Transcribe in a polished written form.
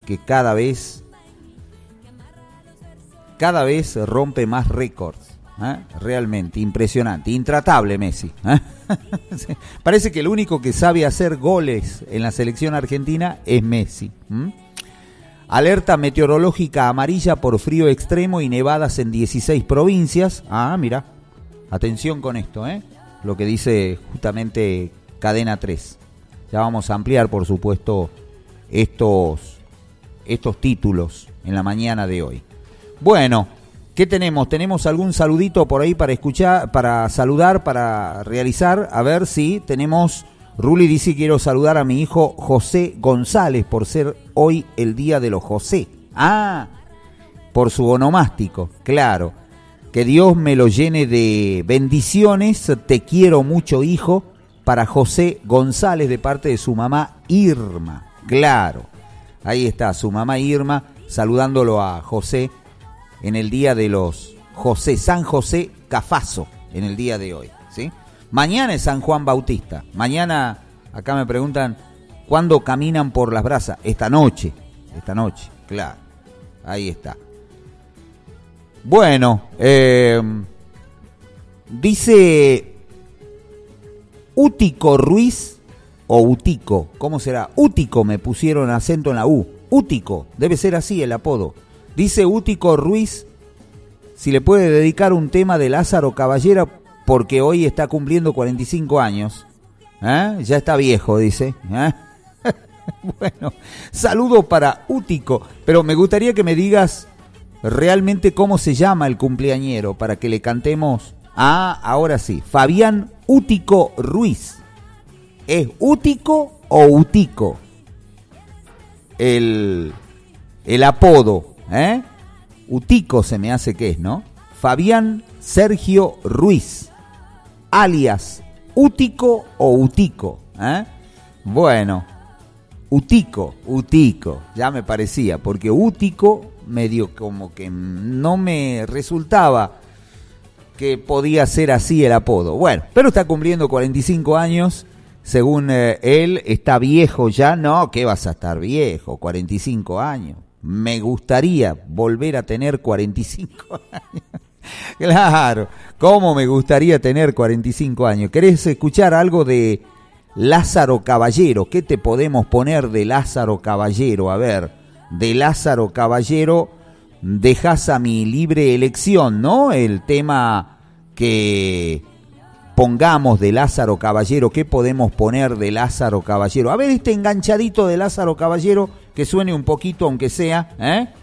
que cada vez rompe más récords. Realmente impresionante, intratable Messi. Parece que el único que sabe hacer goles en la selección argentina es Messi. Alerta meteorológica amarilla por frío extremo y nevadas en 16 provincias. Mira, atención con esto, lo que dice justamente Cadena 3. Ya vamos a ampliar, por supuesto, estos títulos en la mañana de hoy. Bueno, ¿qué tenemos? ¿Tenemos algún saludito por ahí para escuchar, para saludar, para realizar? A ver si tenemos... Ruli dice: quiero saludar a mi hijo José González por ser hoy el día de los José. Por su onomástico, claro. Que Dios me lo llene de bendiciones. Te quiero mucho, hijo. Para José González de parte de su mamá Irma. Claro. Ahí está su mamá Irma saludándolo a José en el día de los José, San José Cafaso, en el día de hoy, ¿sí? Mañana es San Juan Bautista. Mañana, acá me preguntan, ¿cuándo caminan por las brasas? Esta noche, claro. Ahí está. Bueno, dice Útico Ruiz o Utico, ¿cómo será? Útico, me pusieron acento en la U. Útico, debe ser así el apodo. Dice Útico Ruiz si le puede dedicar un tema de Lázaro Caballero porque hoy está cumpliendo 45 años. Ya está viejo, dice. Bueno, saludo para Útico, pero me gustaría que me digas realmente cómo se llama el cumpleañero para que le cantemos. Ahora sí, Fabián Útico Ruiz. ¿Es Útico o Utico? El apodo, Utico se me hace que es, ¿no? Fabián Sergio Ruiz, alias Útico o Utico, Bueno, Utico, ya me parecía, porque Útico medio como que no me resultaba que podía ser así el apodo. Bueno, pero está cumpliendo 45 años, según él, está viejo ya. No, ¿qué vas a estar viejo? 45 años. Me gustaría volver a tener 45 años. Claro, ¿cómo me gustaría tener 45 años? ¿Querés escuchar algo de Lázaro Caballero? ¿Qué te podemos poner de Lázaro Caballero? A ver, de Lázaro Caballero, dejas a mi libre elección, ¿no? El tema que pongamos de Lázaro Caballero. ¿Qué podemos poner de Lázaro Caballero? A ver, este enganchadito de Lázaro Caballero, que suene un poquito, aunque sea,